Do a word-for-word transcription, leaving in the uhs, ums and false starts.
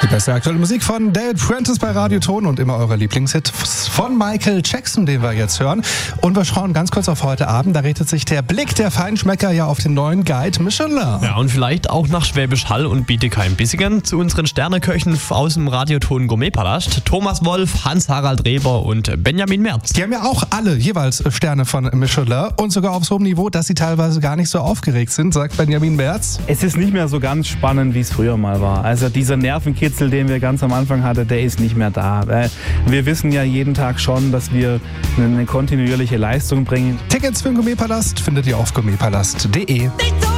Beste aktuelle Musik von David Prentice bei Radioton und immer eure Lieblingshits von Michael Jackson, den wir jetzt hören. Und wir schauen ganz kurz auf heute Abend. Da richtet sich der Blick der Feinschmecker ja auf den neuen Guide Michelin. Ja, und vielleicht auch nach Schwäbisch Hall und Bietigheim-Bissingen zu unseren Sterneköchen aus dem Radioton Gourmetpalast. Thomas Wolf, Hans-Harald Reber und Benjamin Merz. Die haben ja auch alle jeweils Sterne von Michelin und sogar auf so einem Niveau, dass sie teilweise gar nicht so aufgeregt sind, sagt Benjamin Merz. Es ist nicht mehr so ganz spannend, wie es früher mal war. Also dieser Nervenkitzel, den wir ganz am Anfang hatten, der ist nicht mehr da. Wir wissen ja jeden Tag schon, dass wir eine kontinuierliche Leistung bringen. Tickets für den Gourmetpalast findet ihr auf gourmetpalast punkt de.